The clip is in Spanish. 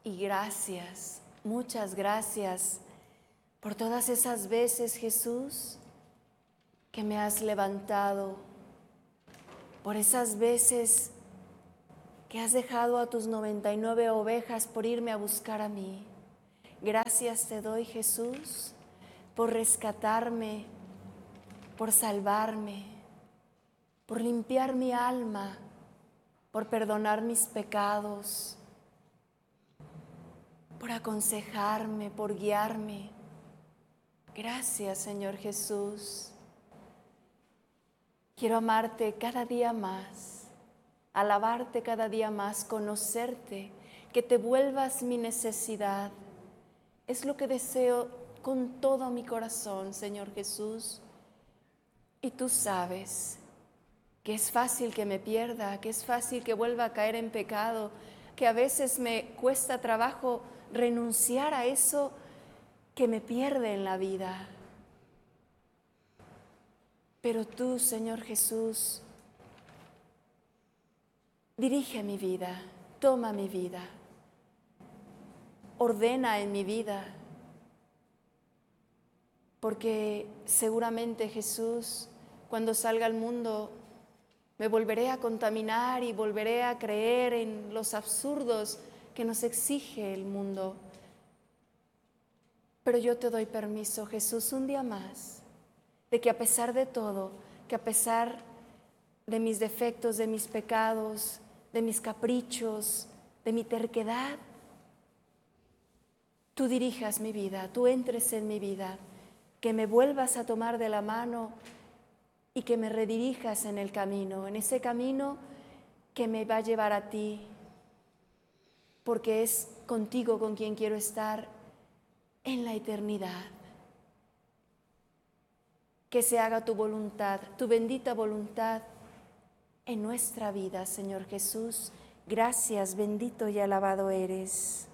Y gracias, muchas gracias por todas esas veces, Jesús, que me has levantado, por esas veces que has dejado a tus 99 ovejas por irme a buscar a mí. Gracias te doy, Jesús, por rescatarme, por salvarme, por limpiar mi alma, por perdonar mis pecados, por aconsejarme, por guiarme. Gracias, Señor Jesús. Quiero amarte cada día más, alabarte cada día más, conocerte, que te vuelvas mi necesidad. Es lo que deseo con todo mi corazón, Señor Jesús. Y tú sabes que es fácil que me pierda, que es fácil que vuelva a caer en pecado, que a veces me cuesta trabajo renunciar a eso que me pierde en la vida. Pero tú, Señor Jesús, dirige mi vida, toma mi vida, ordena en mi vida, porque seguramente, Jesús, cuando salga al mundo, me volveré a contaminar y volveré a creer en los absurdos que nos exige el mundo. Pero yo te doy permiso, Jesús, un día más, de que a pesar de todo, que a pesar de mis defectos, de mis pecados, de mis caprichos, de mi terquedad, tú dirijas mi vida, tú entres en mi vida, que me vuelvas a tomar de la mano y que me redirijas en el camino, en ese camino que me va a llevar a ti, porque es contigo con quien quiero estar en la eternidad. Que se haga tu voluntad, tu bendita voluntad en nuestra vida, Señor Jesús. Gracias, bendito y alabado eres.